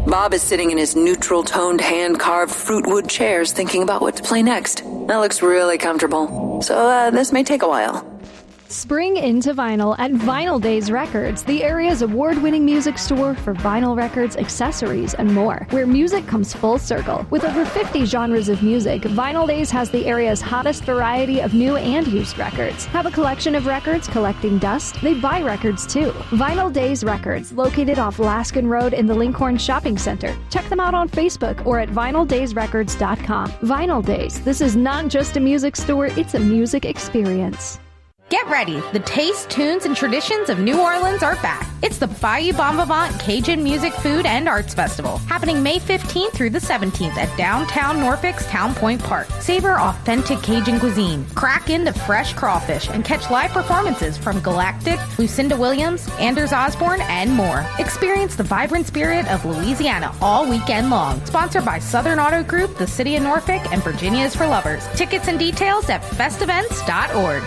Bob is sitting in his neutral-toned, hand-carved fruitwood chairs thinking about what to play next. That looks really comfortable. So this may take a while. Spring into vinyl at Vinyl Days Records, the area's award-winning music store for vinyl records, accessories, and more, where music comes full circle. With over 50 genres of music, Vinyl Days has the area's hottest variety of new and used records. Have a collection of records collecting dust? They buy records too. Vinyl Days Records, located off Laskin Road in the Linkhorn Shopping Center. Check them out on Facebook or at vinyldaysrecords.com. Vinyl Days, this is not just a music store, it's a music experience. Get ready. The taste, tunes, and traditions of New Orleans are back. It's the Bayou Bon Vivant Cajun Music, Food, and Arts Festival, happening May 15th through the 17th at downtown Norfolk's Town Point Park. Savor authentic Cajun cuisine, crack into fresh crawfish, and catch live performances from Galactic, Lucinda Williams, Anders Osborne, and more. Experience the vibrant spirit of Louisiana all weekend long. Sponsored by Southern Auto Group, the City of Norfolk, and Virginia is for Lovers. Tickets and details at festevents.org.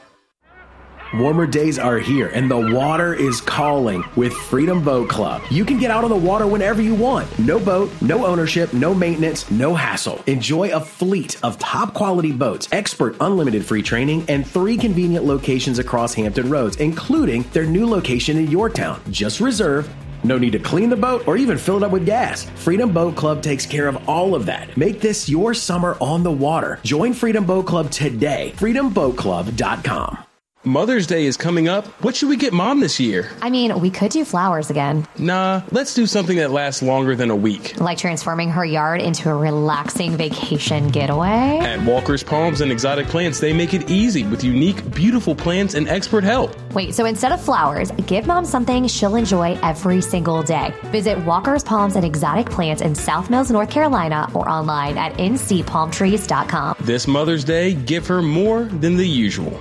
Warmer days are here, and the water is calling with Freedom Boat Club. You can get out on the water whenever you want. No boat, no ownership, no maintenance, no hassle. Enjoy a fleet of top-quality boats, expert unlimited free training, and 3 convenient locations across Hampton Roads, including their new location in Yorktown. Just reserve. No need to clean the boat or even fill it up with gas. Freedom Boat Club takes care of all of that. Make this your summer on the water. Join Freedom Boat Club today. FreedomBoatClub.com. Mother's Day is coming up. What should we get Mom this year? I mean, we could do flowers again. Nah, let's do something that lasts longer than a week. Like transforming her yard into a relaxing vacation getaway? At Walker's Palms and Exotic Plants, they make it easy with unique, beautiful plants and expert help. Wait, so instead of flowers, give Mom something she'll enjoy every single day. Visit Walker's Palms and Exotic Plants in South Mills, North Carolina, or online at ncpalmtrees.com. This Mother's Day, give her more than the usual.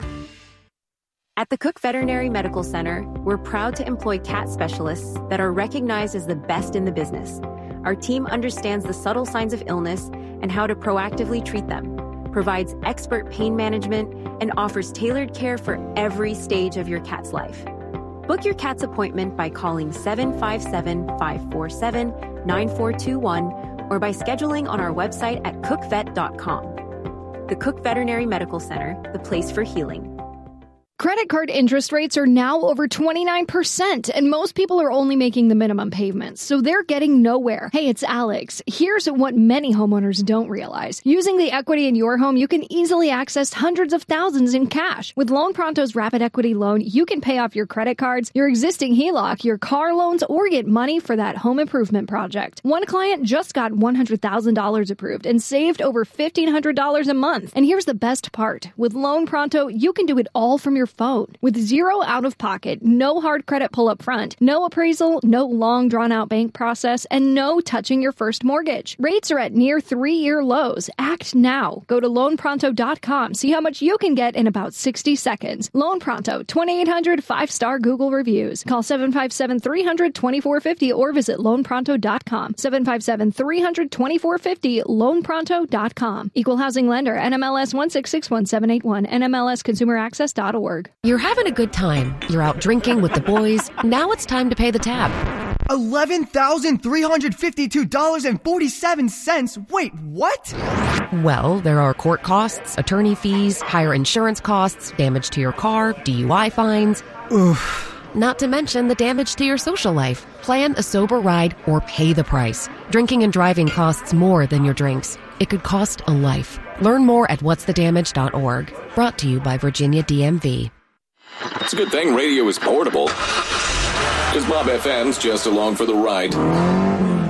At the Cook Veterinary Medical Center, we're proud to employ cat specialists that are recognized as the best in the business. Our team understands the subtle signs of illness and how to proactively treat them, provides expert pain management, and offers tailored care for every stage of your cat's life. Book your cat's appointment by calling 757-547-9421 or by scheduling on our website at cookvet.com. The Cook Veterinary Medical Center, the place for healing. Credit card interest rates are now over 29%, and most people are only making the minimum payments, so they're getting nowhere. Hey, it's Alex. Here's what many homeowners don't realize. Using the equity in your home, you can easily access hundreds of thousands in cash. With Loan Pronto's Rapid Equity Loan, you can pay off your credit cards, your existing HELOC, your car loans, or get money for that home improvement project. One client just got $100,000 approved and saved over $1,500 a month. And here's the best part. With Loan Pronto, you can do it all from your phone. With zero out-of-pocket, no hard credit pull up front, no appraisal, no long drawn-out bank process, and no touching your first mortgage. Rates are at near 3-year lows. Act now. Go to loanpronto.com. See how much you can get in about 60 seconds. Loan Pronto, 2,800 5-star Google reviews. Call 757-300-2450 or visit loanpronto.com. 757-300-2450, loanpronto.com. Equal housing lender, NMLS 1661781, NMLSconsumeraccess.org. You're having a good time. You're out drinking with the boys. Now it's time to pay the tab. $11,352.47. Wait, what? Well, there are court costs, attorney fees, higher insurance costs, damage to your car, DUI fines. Oof. Not to mention the damage to your social life. Plan a sober ride or pay the price. Drinking and driving costs more than your drinks. It could cost a life. Learn more at whatsthedamage.org. Brought to you by Virginia DMV. It's a good thing radio is portable, because Bob FM's just along for the ride.